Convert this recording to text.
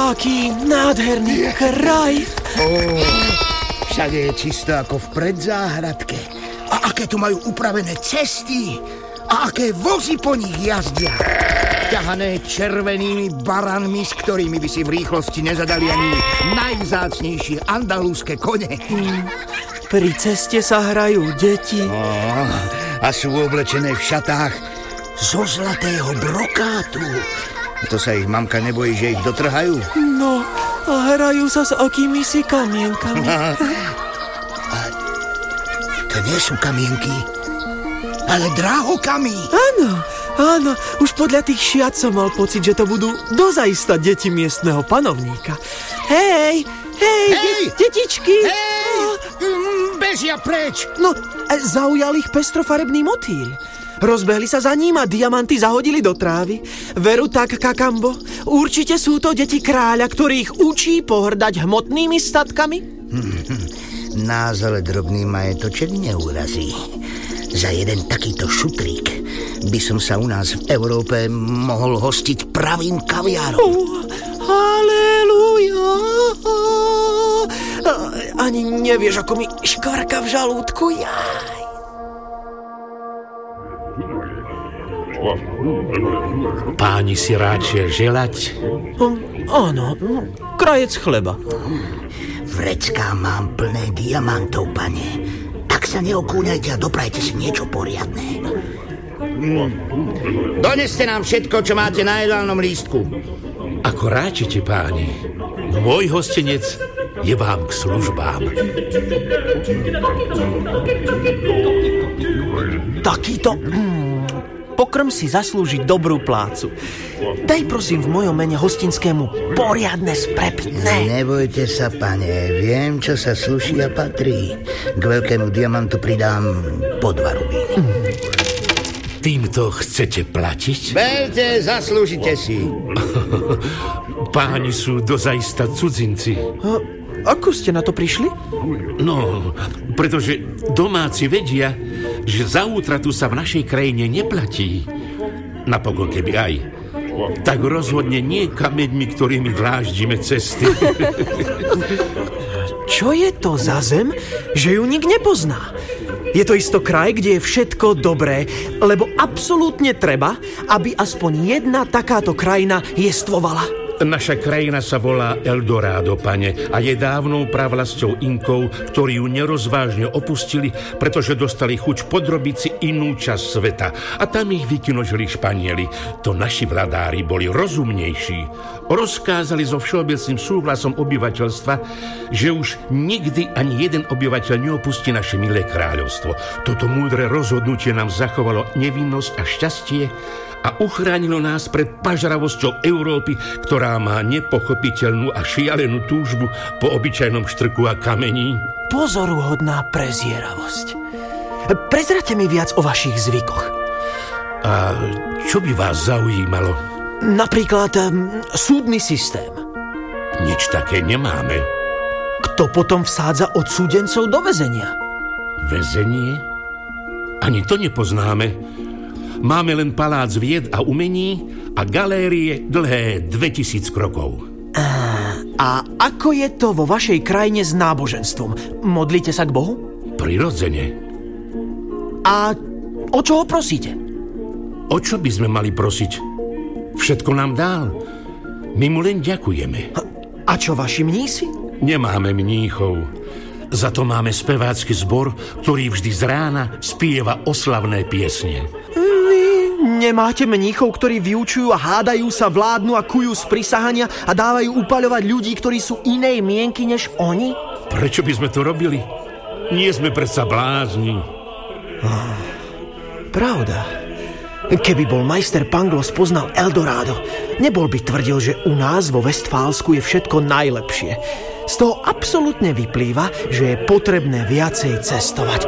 Aký nádherný kraj. Všade je čisto ako v predzáhradke. A aké tu majú upravené cesty. A aké vozy po nich jazdia. Ťahané červenými baranmi, s ktorými by si v rýchlosti nezadali ani najvzácnejšie andalúzske kone. Pri ceste sa hrajú deti. A sú oblečené v šatách zo zlatého brokátu. To sa ich mamka nebojí, že ich dotrhajú? No, a hrajú sa s akýmisi kamienkami. A to nie sú kamienky, ale drahokamy. Áno, už podľa tých šiat som mal pocit, že to budú dozajista deti miestneho panovníka. Hej, detičky! Bežia preč! No, zaujal ich pestrofarebný motýl. Rozbehli sa za ním a diamanty zahodili do trávy. Veru tak, Kakambo. Určite sú to deti kráľa, ktorých učí pohrdať hmotnými statkami. Nás ale drobný majetoček neurazí. Za jeden takýto šutrík by som sa u nás v Európe mohol hostiť pravým kaviárom. Halelúja! Ani nevieš, ako mi škvarka v žalúdku. Jaj. Páni si radšie želať? Áno, krajec chleba. Vrecká mám plné diamantov, pane. Tak sa neokúňajte a doprajte si niečo poriadne. Doneste nám všetko, čo máte na jedálnom lístku. Ako ráčite, páni. Môj hostenec je vám k službám. Takýto pokrm si zaslúži dobrú plácu. Daj prosím v mojom mene hostinskému poriadne sprepitné. Nebojte sa, pane, viem, čo sa sluší a patrí. K veľkému diamantu pridám po 2 rubíny. Týmto chcete platiť? Belte, zaslúžite si. Páni sú dozajista cudzinci. Ako ste na to prišli? No, pretože domáci vedia, že za útratu sa v našej krajine neplatí. Napokon keby aj. Tak rozhodne nie kameňmi, ktorými dláždime cesty. Čo je to za zem, že ju nik nepozná? Je to isto kraj, kde je všetko dobré, lebo absolútne treba, aby aspoň jedna takáto krajina jestvovala. Naša krajina sa volá Eldorado, pane, a je dávnou pravlasťou Inkov, ktorí ju nerozvážne opustili, pretože dostali chuť podrobiť si inú časť sveta. A tam ich vykinožili Španieli. To naši vladári boli rozumnejší. Rozkázali so všeobecným súhlasom obyvateľstva, že už nikdy ani jeden obyvateľ neopustí naše milé kráľovstvo. Toto múdre rozhodnutie nám zachovalo nevinnosť a šťastie a uchránilo nás pred pažravosťou Európy, ktorá má nepochopiteľnú a šialenú túžbu po obyčajnom štrku a kamení. Pozoruhodná prezieravosť. Prezrate mi viac o vašich zvykoch. A čo by vás zaujímalo? Napríklad súdny systém. Nič také nemáme. Kto potom vsádza odsúdencov do väzenia? Väzenie? Ani to nepoznáme. Máme len palác vied a umení a galérie dlhé 2000 krokov. A ako je to vo vašej krajine s náboženstvom? Modlíte sa k Bohu? Prirodzene. A o čo ho prosíte? O čo by sme mali prosiť? Všetko nám dal. My mu len ďakujeme. A čo vaši mnísi? Nemáme mníchov. Za to máme spevácky zbor, ktorý vždy z rána spieva oslavné piesne. Nemáte mníchov, ktorí vyučujú a hádajú sa, vládnu a kujú z prisahania a dávajú upaľovať ľudí, ktorí sú inej mienky než oni? Prečo by sme to robili? Nie sme predsa blázni. Pravda. Keby bol majster Pangloss poznal Eldorado, nebol by tvrdil, že u nás vo Vestfálsku je všetko najlepšie. Z toho absolútne vyplýva, že je potrebné viacej cestovať.